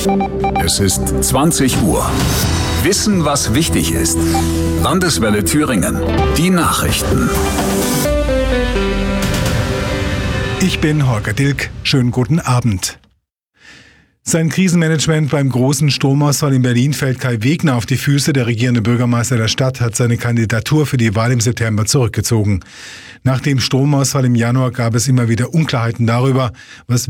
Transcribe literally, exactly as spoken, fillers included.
Es ist zwanzig Uhr. Wissen, was wichtig ist. Landeswelle Thüringen. Die Nachrichten. Ich bin Holger Dilk. Schönen guten Abend. Sein Krisenmanagement beim großen Stromausfall in Berlin fällt Kai Wegner auf die Füße. Der regierende Bürgermeister der Stadt hat seine Kandidatur für die Wahl im September zurückgezogen. Nach dem Stromausfall im Januar gab es immer wieder Unklarheiten darüber, was